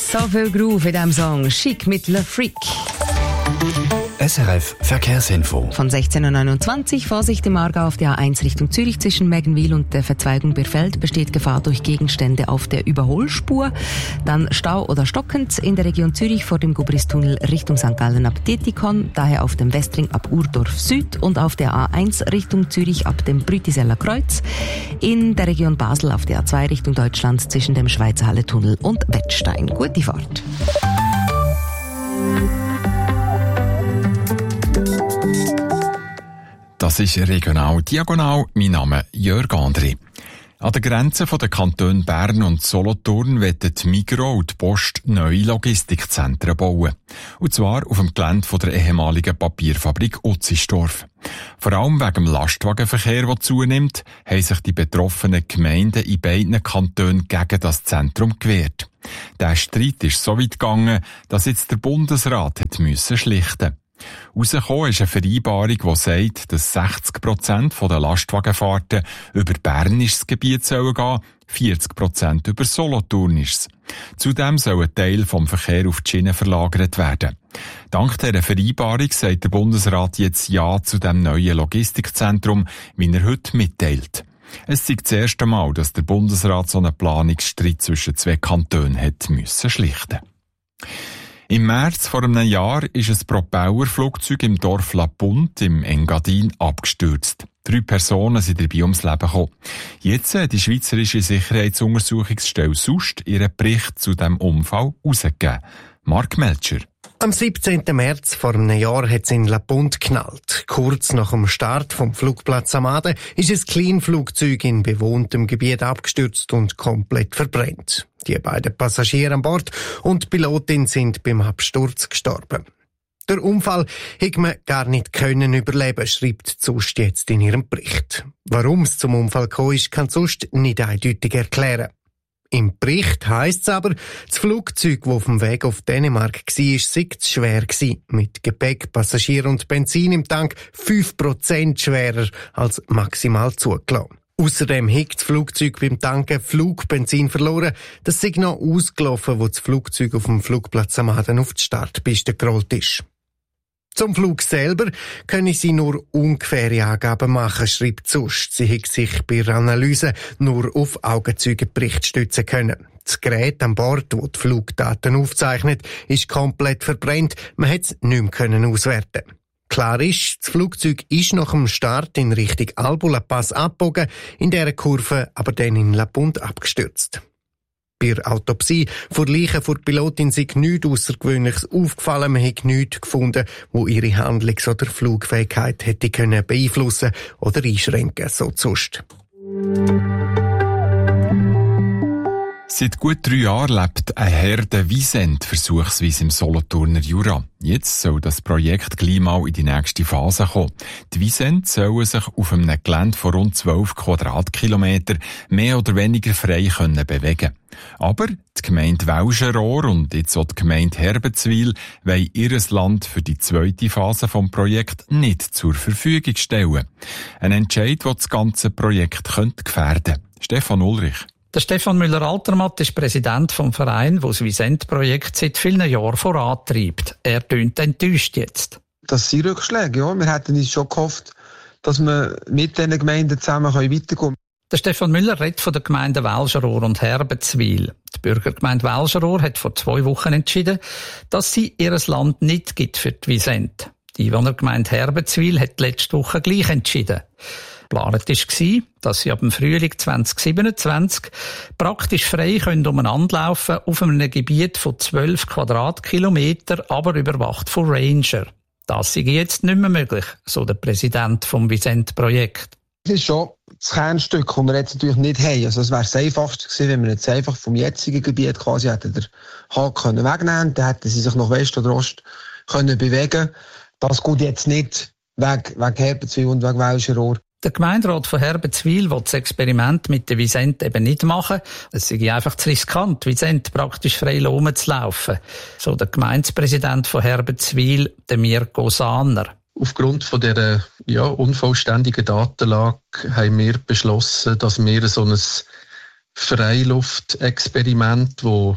So viel Groove in diesem Song. Chic mit Le Freak. SRF Verkehrsinfo. Von 16.29 Uhr, Vorsicht im Aargau auf der A1 Richtung Zürich zwischen Meggenwil und der Verzweigung Birfeld besteht Gefahr durch Gegenstände auf der Überholspur. Dann Stau oder stockend in der Region Zürich vor dem Gubristunnel Richtung St. Gallen ab Detikon, daher auf dem Westring ab Urdorf Süd und auf der A1 Richtung Zürich ab dem Brütiseller Kreuz. In der Region Basel auf der A2 Richtung Deutschland zwischen dem Schweizer Halletunnel und Wettstein. Gute Fahrt. Das ist regional diagonal. Mein Name Jörg André. An der Grenze der Kantone Bern und Solothurn wollen die Migros und die Post neue Logistikzentren bauen. Und zwar auf dem Gelände der ehemaligen Papierfabrik Utzisdorf. Vor allem wegen dem Lastwagenverkehr, der zunimmt, haben sich die betroffenen Gemeinden in beiden Kantonen gegen das Zentrum gewehrt. Der Streit ist so weit gegangen, dass jetzt der Bundesrat hat schlichten. Rausgekommen ist eine Vereinbarung, die sagt, dass 60% der Lastwagenfahrten über bernisches Gebiet gehen sollen, 40% über solothurnisches. Zudem soll ein Teil vom Verkehr auf die Schiene verlagert werden. Dank dieser Vereinbarung sagt der Bundesrat jetzt Ja zu dem neuen Logistikzentrum, wie er heute mitteilt. Es ist das erste Mal, dass der Bundesrat so einen Planungsstreit zwischen zwei Kantonen hat schlichten. Im März vor einem Jahr ist ein Propellerflugzeug im Dorf La Punt im Engadin abgestürzt. 3 Personen sind dabei ums Leben gekommen. Jetzt hat die Schweizerische Sicherheitsuntersuchungsstelle SUST ihren Bericht zu diesem Unfall herausgegeben. Mark Melcher. Am 17. März vor einem Jahr hat es in La Punt geknallt. Kurz nach dem Start vom Flugplatz Amade ist ein Kleinflugzeug in bewohntem Gebiet abgestürzt und komplett verbrennt. Die beiden Passagiere an Bord und die Pilotin sind beim Absturz gestorben. Der Unfall hätte man gar nicht können überleben, schreibt SUST jetzt in ihrem Bericht. Warum es zum Unfall gekommen ist, kann SUST nicht eindeutig erklären. Im Bericht heisst es aber, das Flugzeug, das auf dem Weg auf Dänemark war, sei zu schwer gewesen. Mit Gepäck, Passagier und Benzin im Tank 5% schwerer als maximal zugelassen. Ausserdem hat das Flugzeug beim Tanken Flugbenzin verloren. Das sei noch ausgelaufen, wo das Flugzeug auf dem Flugplatz Amaden auf die Startpiste gerollt ist. Zum Flug selber können sie nur ungefähre Angaben machen, schreibt SUST. Sie hat sich bei der Analyse nur auf Augenzeugenbericht stützen können. Das Gerät an Bord, das die Flugdaten aufzeichnet, ist komplett verbrennt. Man hat es nicht mehr auswerten. Klar ist, das Flugzeug ist nach dem Start in Richtung Albula Pass abgebogen, in dieser Kurve aber dann in La Punt abgestürzt. Bei der Autopsie vor Leichen der Pilotin sei nichts Außergewöhnliches aufgefallen. Man hat nichts gefunden, wo ihre Handlungs- oder Flugfähigkeit hätte können beeinflussen oder einschränken, so SUST. Seit gut 3 Jahren lebt ein Herr der Wiesent versuchsweise im Solothurner Jura. Jetzt soll das Projekt gleich mal in die nächste Phase kommen. Die Wiesent sollen sich auf einem Gelände von rund 12 Quadratkilometer mehr oder weniger frei bewegen. Aber die Gemeinde Welschenrohr und jetzt auch die Gemeinde Herbenzwil wollen ihr Land für die zweite Phase des Projekts nicht zur Verfügung stellen. Ein Entscheid, der das ganze Projekt gefährden könnte. Stefan Ulrich. Der Stefan Müller-Altermatt ist Präsident vom Verein, der das Wiesent-Projekt seit vielen Jahren vorantreibt. Er tönt enttäuscht jetzt. Das sind Rückschläge, ja. Wir hätten uns schon gehofft, dass wir mit diesen Gemeinden zusammen weiterkommen können. Der Stefan Müller redet von den Gemeinden Welschenrohr und Herbenzwil. Die Bürgergemeinde Welschenrohr hat vor 2 Wochen entschieden, dass sie ihr Land nicht gibt für die Wiesent. Die Einwohnergemeinde Herbenzwil hat letzte Woche gleich entschieden. Geplant war, dass sie ab dem Frühling 2027 praktisch frei umeinander laufen können auf einem Gebiet von 12 Quadratkilometer, aber überwacht von Ranger. Das sei jetzt nicht mehr möglich, so der Präsident vom Wiesent-Projekt. Das ist schon das Kernstück, das wir jetzt natürlich nicht haben. Also es wäre das Einfachste gewesen, wenn wir jetzt einfach vom jetzigen Gebiet quasi hätten den Haken wegnehmen können. Dann hätten sie sich nach West oder Ost können bewegen. Das geht jetzt nicht wegen Herbenzwil und wegen Welschenrohr. Der Gemeinderat von Herbenzwil will das Experiment mit der Wiesent eben nicht machen. Es sei einfach zu riskant, Wiesent praktisch frei rumzulaufen. So der Gemeindepräsident von Herbenzwil, der Mirko Sahner. Aufgrund von dieser unvollständigen Datenlage haben wir beschlossen, dass wir so ein Freiluftexperiment, das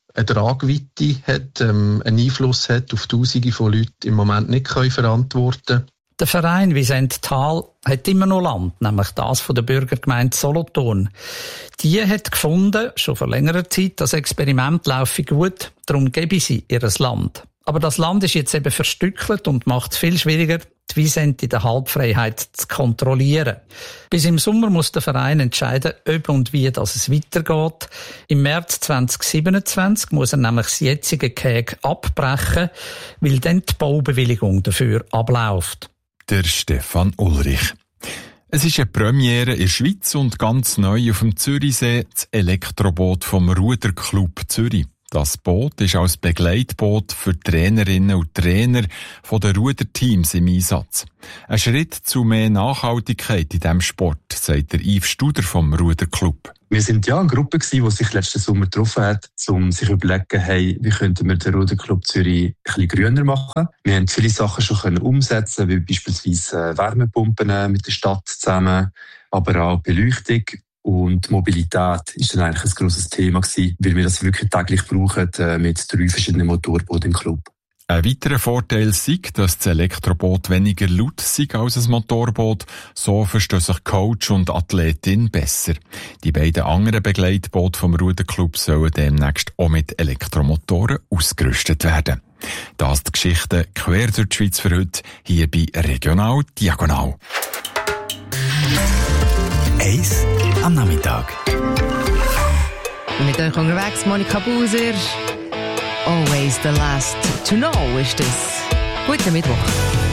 eine Tragweite hat, einen Einfluss hat auf Tausende von Leuten im Moment nicht verantworten können. Der Verein Vicente Thal hat immer noch Land, nämlich das von der Bürgergemeinde Solothurn. Die hat gefunden, schon vor längerer Zeit, das Experiment laufe gut, darum gebe sie ihr Land. Aber das Land ist jetzt eben verstückelt und macht es viel schwieriger, die Vicente in der Halbfreiheit zu kontrollieren. Bis im Sommer muss der Verein entscheiden, ob und wie es weitergeht. Im März 2027 muss er nämlich das jetzige Gehege abbrechen, weil dann die Baubewilligung dafür abläuft. Der Stefan Ulrich. Es ist eine Premiere in der Schweiz und ganz neu auf dem Zürichsee das Elektroboot vom Ruderclub Zürich. Das Boot ist als Begleitboot für Trainerinnen und Trainer von den Ruderteams im Einsatz. Ein Schritt zu mehr Nachhaltigkeit in diesem Sport, sagt der Yves Studer vom Ruderclub. Wir sind ja eine Gruppe gewesen, die sich letzten Sommer getroffen hat, um sich zu überlegen, hey, wie könnten wir den Ruderclub Zürich ein bisschen grüner machen. Wir haben viele Sachen schon umsetzen, wie beispielsweise Wärmepumpen mit der Stadt zusammen, aber auch Beleuchtung. Und Mobilität ist dann eigentlich ein grosses Thema gewesen, weil wir das wirklich täglich brauchen mit 3 verschiedenen Motorbooten im Club. Ein weiterer Vorteil ist, dass das Elektroboot weniger laut sei als ein Motorboot. So verstehen sich Coach und Athletin besser. Die beiden anderen Begleitboote vom Ruderclub sollen demnächst auch mit Elektromotoren ausgerüstet werden. Das die Geschichte quer durch die Schweiz für heute, hier bei Regional Diagonal. Eis am Nachmittag. Mit euch unterwegs, Monika Buser. Always the last to know ist das. Guten Mittwoch.